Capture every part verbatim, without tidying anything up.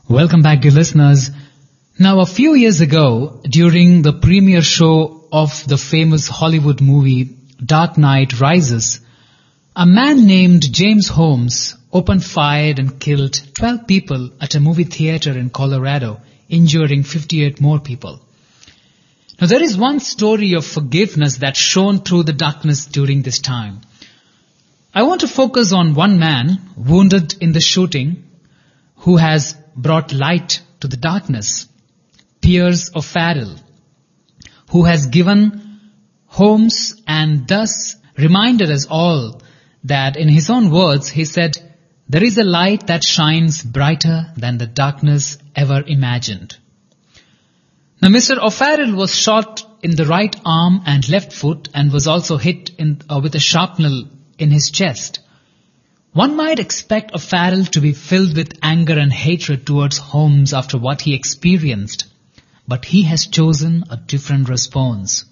Welcome back, dear listeners. Now, a few years ago, during the premiere show of the famous Hollywood movie Dark Knight Rises, a man named James Holmes opened fire and killed twelve people at a movie theater in Colorado, injuring fifty-eight more people. Now, there is one story of forgiveness that shone through the darkness during this time. I want to focus on one man wounded in the shooting who has brought light to the darkness, Piers O'Farrell, who has given Holmes and thus reminded us all that in his own words, he said, "There is a light that shines brighter than the darkness ever imagined." Now, Mister O'Farrell was shot in the right arm and left foot and was also hit in, uh, with a shrapnel in his chest. One might expect O'Farrell to be filled with anger and hatred towards Holmes after what he experienced, but he has chosen a different response.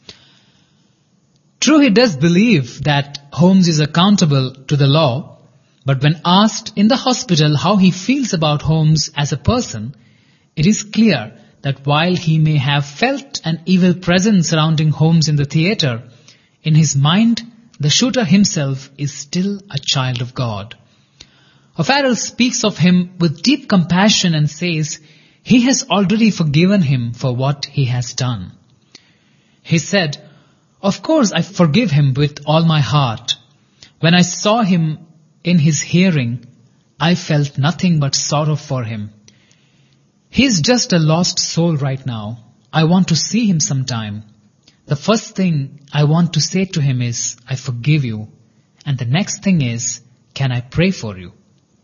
True, he does believe that Holmes is accountable to the law, but when asked in the hospital how he feels about Holmes as a person, it is clear that while he may have felt an evil presence surrounding Holmes in the theater, in his mind, the shooter himself is still a child of God. O'Farrell speaks of him with deep compassion and says he has already forgiven him for what he has done. He said, "Of course I forgive him with all my heart. When I saw him in his hearing, I felt nothing but sorrow for him. He is just a lost soul right now. I want to see him sometime. The first thing I want to say to him is, I forgive you. And the next thing is, can I pray for you?"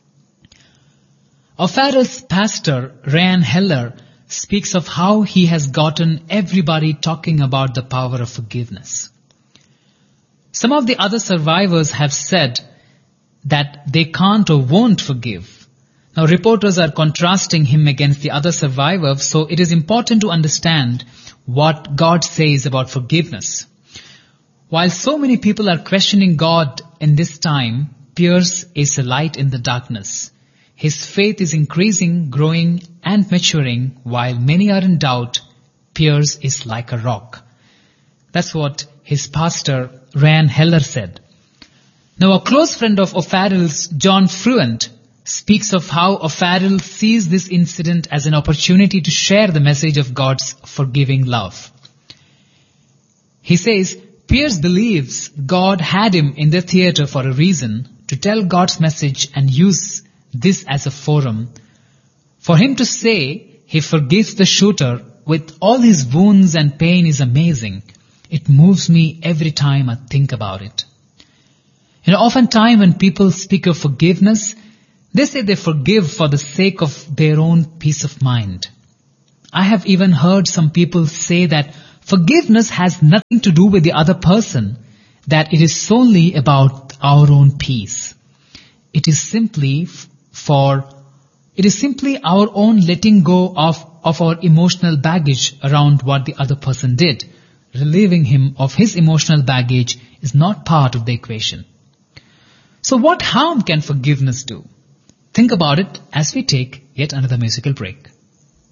O'Farrell's pastor, Ryan Heller, speaks of how he has gotten everybody talking about the power of forgiveness. Some of the other survivors have said that they can't or won't forgive. Now, reporters are contrasting him against the other survivors, so it is important to understand what God says about forgiveness. While so many people are questioning God in this time, Piers is a light in the darkness. His faith is increasing, growing, and maturing, while many are in doubt. Piers is like a rock. That's what his pastor, Ryan Heller, said. Now, a close friend of O'Farrell's, John Fruent, speaks of how O'Farrell sees this incident as an opportunity to share the message of God's forgiving love. He says, Piers believes God had him in the theater for a reason, to tell God's message and use this as a forum. For him to say he forgives the shooter with all his wounds and pain is amazing. It moves me every time I think about it. You know, oftentimes when people speak of forgiveness, they say they forgive for the sake of their own peace of mind. I have even heard some people say that forgiveness has nothing to do with the other person, that it is solely about our own peace. It is simply for, it is simply our own letting go of, of our emotional baggage around what the other person did. Relieving him of his emotional baggage is not part of the equation. So what harm can forgiveness do? Think about it as we take yet another musical break.